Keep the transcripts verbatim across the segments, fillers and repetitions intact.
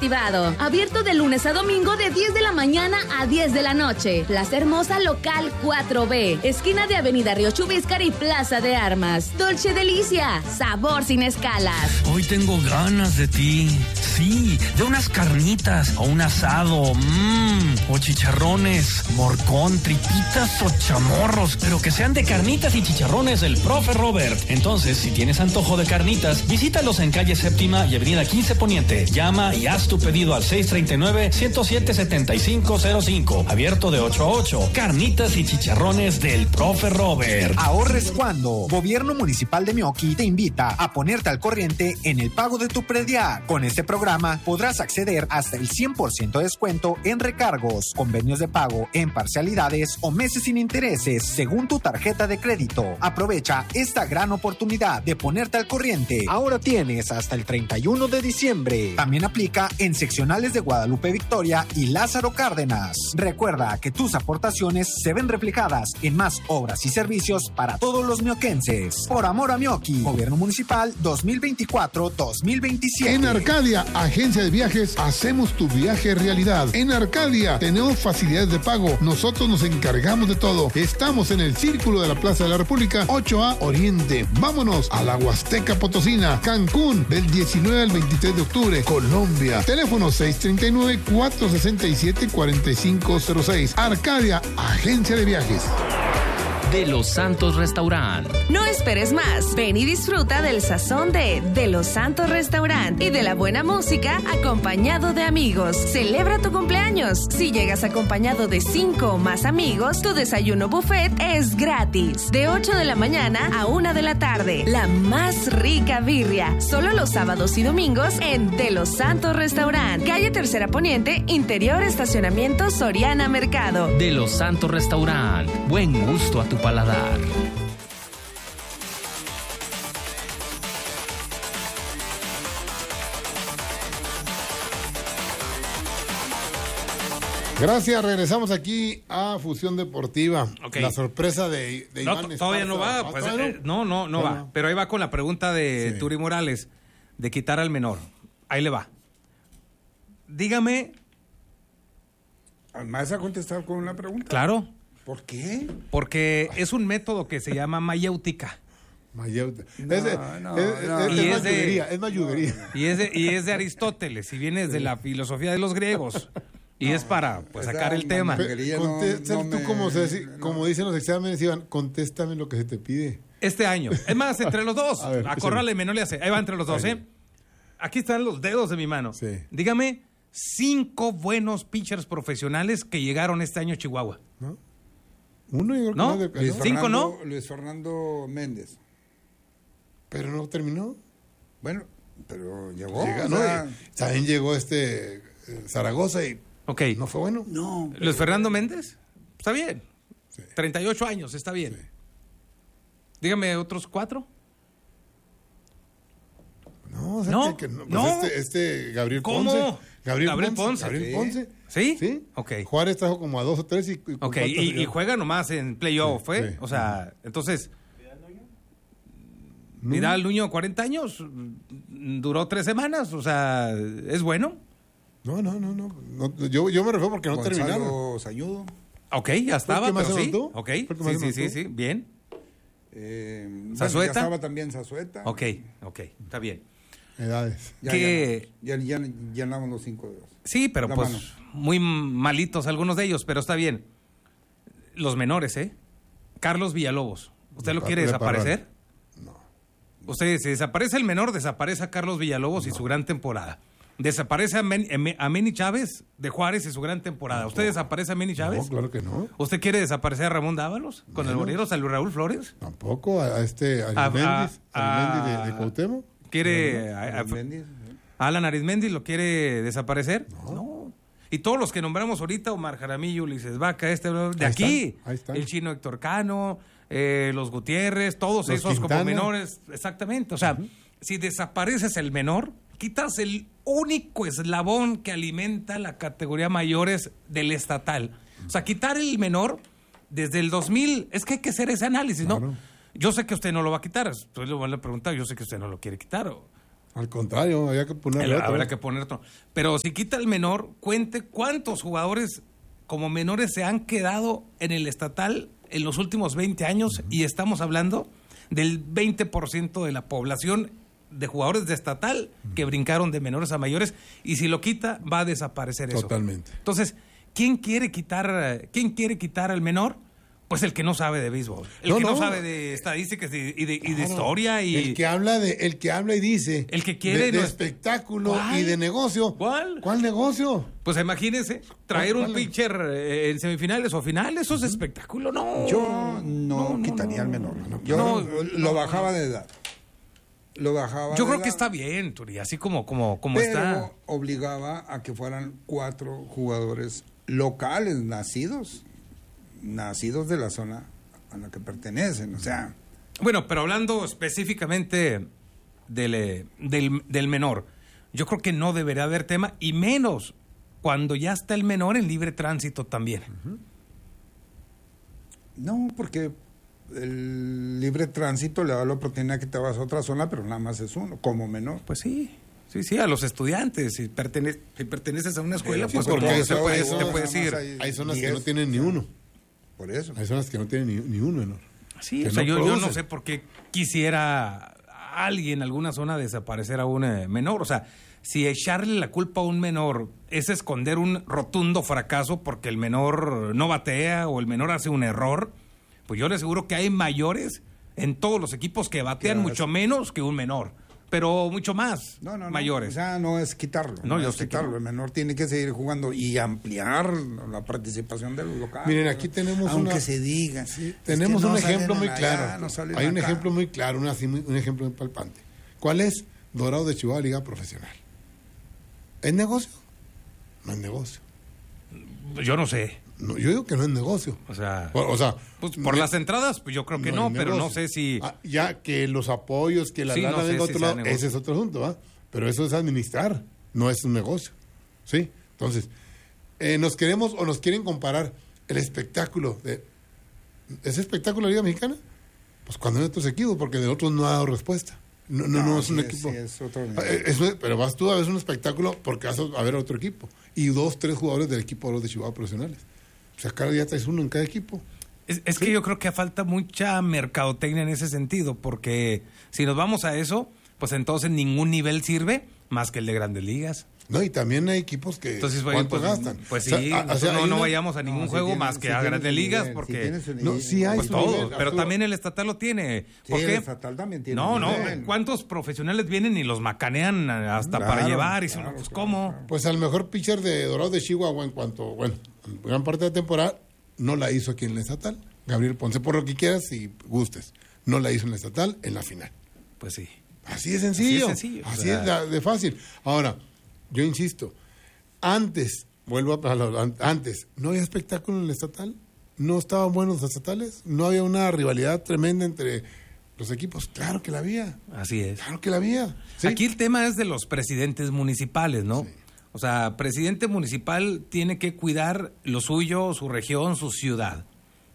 reactivado. Abierto de lunes a domingo de diez de la mañana a diez de la noche. Plaza Hermosa Local cuatro B. Esquina de Avenida Río Chubíscar y Plaza de Armas. Dolce Delicia. Sabor sin escalas. Hoy tengo ganas de ti. Sí, de unas carnitas o un asado. Mmm. O chicharrones, morcón, tripitas o chamorros. Pero que sean de carnitas y chicharrones del Profe Robert. Entonces, si tienes antojo de carnitas, visítalos en calle Séptima y avenida quince Poniente. Llama y haz tu pedido al seis tres nueve, uno cero siete, siete cinco cero cinco. Abierto de ocho a ocho. Carnitas y chicharrones del Profe Robert. Ahorres cuando. Gobierno Municipal de Meoqui te invita a ponerte al corriente en el pago de tu predial. Con este programa podrás acceder hasta el cien por ciento de descuento en recargos, convenios de pago en parcialidades o meses sin intereses según tu tarjeta de crédito. Aprovecha esta gran oportunidad de ponerte al corriente. Ahora tienes hasta el treinta y uno de diciembre. También aplica en seccionales de Guadalupe Victoria y Lázaro Cárdenas. Recuerda que tus aportaciones se ven reflejadas en más obras y servicios para todos los mioquenses. Por amor a Meoqui, Gobierno Municipal dos mil veinticuatro dos mil veintisiete. En Arcadia, agencia de viajes, hacemos tu viaje realidad. En Arcadia tenemos facilidades de pago. Nosotros nos encargamos de todo. Estamos en el Círculo de la Plaza de la República, ocho A Oriente. Vámonos a la Huasteca Potosina, Cancún, del diecinueve al veintitrés de octubre, Colombia. Teléfono seis tres nueve, cuatro seis siete, cuatro cinco cero seis. Arcadia, agencia de viajes. De Los Santos Restaurant. No esperes más. Ven y disfruta del sazón de De Los Santos Restaurant y de la buena música acompañado de amigos. Celebra tu cumpleaños. Si llegas acompañado de cinco o más amigos, tu desayuno buffet es gratis. De ocho de la mañana a una de la tarde. La más rica birria. Solo los sábados y domingos en De Los Santos Restaurant. Calle Tercera Poniente, interior estacionamiento Soriana Mercado. De Los Santos Restaurant. Buen gusto a tu paladar. Gracias, regresamos aquí a Fusión Deportiva. Okay. La sorpresa de, de no, Iván Esparza. Todavía no va, pues, ¿todavía eh, no, no, no va. Pero ahí va con la pregunta de sí. Turi Morales, de quitar al menor. Ahí le va. Dígame. ¿Me vas a contestar con una pregunta? Claro. ¿Por qué? Porque es un método que se llama mayéutica. Mayéutica. No, es, de, no, es, no, es, y es, es de, mayuguería, es mayuguería. Y es de, y es de Aristóteles, y viene de la filosofía de los griegos. Y no, es para pues, sacar el tema. Contesta, no, no tú, me, como, se, no. como dicen los exámenes, Iván, contéstame lo que se te pide. Este año. Es más, entre los dos. A Acórraleme, no le hace. Ahí va entre los dos, ¿eh? Aquí están los dedos de mi mano. Sí. Dígame, cinco buenos pitchers profesionales que llegaron este año a Chihuahua. ¿No? Uno y ¿No? de, Luis ¿Cinco Fernando, no? Luis Fernando Méndez. Pero no terminó. Bueno, pero llegó. Llega, o ¿no? sea, También llegó este eh, Zaragoza y Ok. no fue bueno. No. Luis pero... Fernando Méndez, está bien. Sí. treinta y ocho años, está bien. Sí. Dígame otros cuatro. No, o sea, no, que, que no, pues no. Este, este Gabriel ¿Cómo? Ponce. Gabriel, Gabriel Ponce. Ponce. Gabriel Sí. Ponce. ¿Sí? Sí. Ok. Juárez trajo como a dos o tres y... y Ok, y, y juega nomás en playoff, Sí, ¿eh? sí. O sea, entonces... No. Vidal Nuño, cuarenta años, duró tres semanas, o sea, ¿es bueno? No, no, no, no. no yo, yo me refiero porque no Gonzalo terminaron. Sañudo. Ok, ya estaba, ¿Fue el que pero más sí. anotó? Ok, ¿Fue el que sí, más sí, sí, anotó? sí, bien. Eh, bueno, ¿Zazueta? ya estaba también Zazueta. Ok, ok, está bien. Edades. Ya, que... ya, ya, ya llenamos los cinco dedos. Sí, pero La pues mano. muy malitos algunos de ellos, pero está bien. Los menores, ¿eh? Carlos Villalobos, ¿usted De lo pa- quiere de desaparecer? No. Usted, si desaparece el menor, desaparece a Carlos Villalobos no. y su gran temporada. Desaparece a, Men, a Meni Chávez de Juárez y su gran temporada. No, ¿Usted no. desaparece a Meni Chávez? No, claro que no. ¿Usted quiere desaparecer a Ramón Dávalos con Menos. el Boleros, a Luis Raúl Flores? Tampoco a, a este A- Arismendi a- de, de Cuauhtémoc. ¿Quiere a, a- Méndez, ¿eh? a Alan Arismendi lo quiere desaparecer? No. Y todos los que nombramos ahorita, Omar Jaramillo, Ulises Vaca, este de Ahí aquí, están, ahí están. el chino Héctor Cano, eh, los Gutiérrez, todos Los esos Quintana. como menores, exactamente. O sea, uh-huh. si desapareces el menor, quitas el único eslabón que alimenta la categoría mayores del estatal. O sea, quitar el menor desde el dos mil, es que hay que hacer ese análisis, ¿no? Claro. Yo sé que usted no lo va a quitar, entonces le voy a preguntar, yo sé que usted no lo quiere quitar. O... Al contrario, había que poner El- otro. habrá que poner otro. Pero si quita el menor, cuente cuántos jugadores como menores se han quedado en el estatal en los últimos veinte años, uh-huh. y estamos hablando del veinte por ciento de la población de jugadores de estatal uh-huh. que brincaron de menores a mayores, y si lo quita va a desaparecer eso. Totalmente. Entonces, ¿quién quiere quitar, quién quiere quitar al menor? Pues el que no sabe de béisbol, el No, que no, no. sabe de estadísticas y de, y de, y de Claro. historia y El que habla de, el que habla y dice. El que quiere De, de no- espectáculo ¿Cuál? y de negocio. ¿Cuál? ¿Cuál negocio? Pues imagínense, traer ¿Cuál- un cuál? pitcher eh, en semifinales o finales, eso es espectáculo, no. Yo no, no, quitaría no. al menor. Yo No, lo no, bajaba de edad. Lo bajaba Yo de creo que edad, está bien, Turi, así como, como, como pero está. obligaba a que fueran cuatro jugadores locales, nacidos, nacidos de la zona a la que pertenecen. O sea, Bueno, pero hablando específicamente del, eh, del, del menor, yo creo que no debería haber tema, y menos cuando ya está el menor en libre tránsito también. no, porque el libre tránsito le da la oportunidad que te vas a otra zona, pero nada más es uno, como menor. Pues sí, sí, sí, a los estudiantes. Si, pertene- si perteneces a una escuela, Sí, pues porque porque eso- te puedes, eso te nada puedes más ir. hay- Hay zonas que diez. no tienen ni uno. Por eso. Hay zonas que no tienen ni, ni uno menor. Sí, que o sea, no yo, yo no producen. sé por qué quisiera alguien en alguna zona desaparecer a un eh, menor. O sea, si echarle la culpa a un menor es esconder un rotundo fracaso porque el menor no batea o el menor hace un error, pues yo le aseguro que hay mayores en todos los equipos que batean Que mucho menos que un menor, pero mucho más No, no, no. mayores. O sea, no es quitarlo. No, No, yo es sé que quitarlo. no. El menor tiene que seguir jugando y ampliar la participación de los locales. Miren, aquí tenemos Aunque una- se diga. es Tenemos que no un ejemplo salen muy allá, claro. no salen Hay un acá. ejemplo muy claro, un, así muy- un ejemplo muy palpante. ¿Cuál es? Dorado de Chihuahua, Liga Profesional. ¿Es negocio? No es negocio. Yo no sé. No, yo digo que no es negocio. O sea, O, o sea, pues por me- las entradas, pues yo creo que no, es pero no negocio. sé si... Ah, ya que los apoyos, que la Sí, lana no sé venga a si otro sea lado, negocio. ese es otro asunto, ¿va? Pero eso es administrar, no es un negocio. ¿Sí? Entonces, eh, nos queremos o nos quieren comparar el espectáculo de... ¿Es espectáculo la Liga Mexicana? Pues cuando hay otros equipos, porque de otros no ha dado respuesta. No, no, no, No, es un sí, equipo. sí, es otro nivel. Ah, eh, es un- pero vas tú a ver un espectáculo porque vas a ver a otro equipo. Y dos, tres jugadores del equipo de los de Chihuahua profesionales. O sea, cada día traes uno en cada equipo. Es, es que yo creo que falta mucha mercadotecnia en ese sentido, porque si nos vamos a eso, pues entonces ningún nivel sirve más que el de Grandes Ligas. No, y también hay equipos que Entonces, bueno, ¿cuánto pues, gastan? pues O sea, sí, a- o nosotros sea, no, hay no una- vayamos a ningún No, sí juego tiene- más sí que a tiene Grandes su Ligas, nivel, sí porque... tiene su No, nivel. sí hay Pues su todo, nivel, pero Arturo. también el estatal lo tiene. Sí, ¿Por el qué? estatal también tiene No, no, nivel. ¿cuántos profesionales vienen y los macanean hasta Claro, para llevar? Y claro, dicen, pues, claro, ¿cómo? claro. Pues al mejor pitcher de Dorado de Chihuahua en cuanto, bueno, en gran parte de la temporada, no la hizo aquí en la estatal. Gabriel Ponce, por lo que quieras y gustes. No la hizo en la estatal, en la final. Pues sí. Así de sencillo. Así de sencillo, Así o sea. es la- de fácil. Ahora, yo insisto, antes, vuelvo a lo- an- antes, ¿no había espectáculo en el estatal? ¿No estaban buenos los estatales? ¿No había una rivalidad tremenda entre los equipos? Claro que la había. Así es. Claro que la había. ¿sí? Aquí el tema es de los presidentes municipales, ¿no? O sea, presidente municipal tiene que cuidar lo suyo, su región, su ciudad.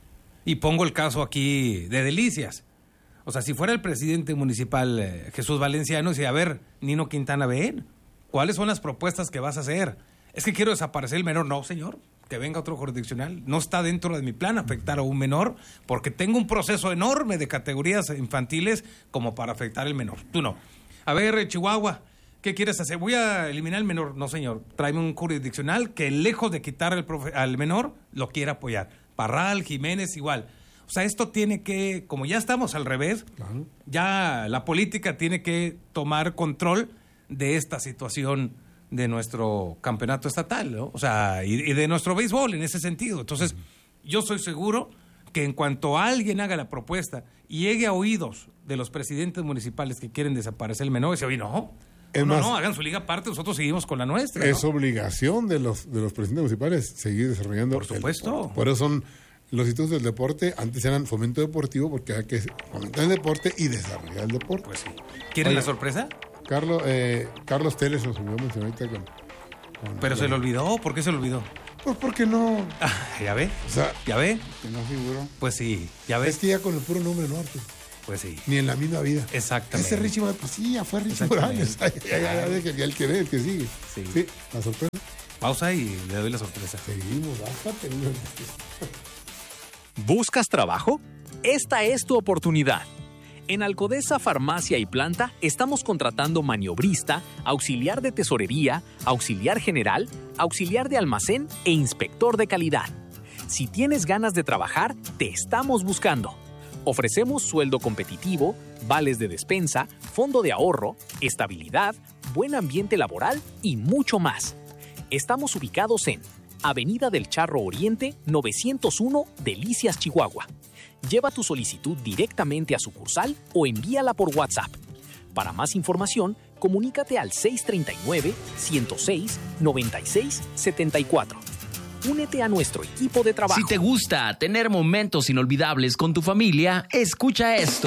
Y pongo el caso aquí de Delicias. O sea, si fuera el presidente municipal eh, Jesús Valenciano, dice, a ver, Nino Quintana, ven, ¿cuáles son las propuestas que vas a hacer? Es que quiero desaparecer el menor. No, señor, que venga otro jurisdiccional. No está dentro de mi plan afectar a un menor porque tengo un proceso enorme de categorías infantiles como para afectar al menor. Tú no. A ver, eh, Chihuahua, ¿qué quieres hacer? Voy a eliminar al menor. No, señor, tráeme un jurisdiccional que lejos de quitar al, profe- al menor, lo quiera apoyar. Parral, Jiménez, igual. O sea, esto tiene que, como ya estamos al revés, Claro. ya la política tiene que tomar control de esta situación de nuestro campeonato estatal, ¿no? O sea, y, y de nuestro béisbol en ese sentido. Entonces, yo soy seguro que en cuanto alguien haga la propuesta y llegue a oídos de los presidentes municipales que quieren desaparecer el menor, dice, oye, no, Es no, más, no, hagan su liga aparte, nosotros seguimos con la nuestra. ¿no? Es obligación de los de los presidentes municipales seguir desarrollando. Por supuesto. el deporte. Por eso son los institutos del deporte. Antes eran fomento deportivo porque hay que fomentar el deporte y desarrollar el deporte. Pues sí. ¿Quieren Oye, la sorpresa? Carlos, eh, Carlos Teles nos olvidó mencionar ahorita con, con- Pero se le olvidó. ¿Por qué se le olvidó? Pues porque no. Ah, ¿ya ve? O sea, ¿Ya ve? Que no figuró. Pues sí, ya es ves. que ya con el puro nombre no, Arturo. Pues sí. Ni en la misma vida. Exactamente. Ese Richie Morales, pues sí, ya fue Richie Morales. Ya, ya, ya, ya, ya el que ve, el que sigue. Sí. Sí, la sorpresa. Pausa y le doy la sorpresa. Seguimos, bájate. ¿Buscas trabajo? Esta es tu oportunidad. En Alcodesa Farmacia y Planta estamos contratando maniobrista, auxiliar de tesorería, auxiliar general, auxiliar de almacén e inspector de calidad. Si tienes ganas de trabajar, te estamos buscando. Ofrecemos sueldo competitivo, vales de despensa, fondo de ahorro, estabilidad, buen ambiente laboral y mucho más. Estamos ubicados en Avenida del Charro Oriente, novecientos uno, Delicias, Chihuahua. Lleva tu solicitud directamente a sucursal o envíala por WhatsApp. Para más información, comunícate al seis tres nueve, uno cero seis, nueve seis siete cuatro. Únete a nuestro equipo de trabajo. Si te gusta tener momentos inolvidables con tu familia, escucha esto.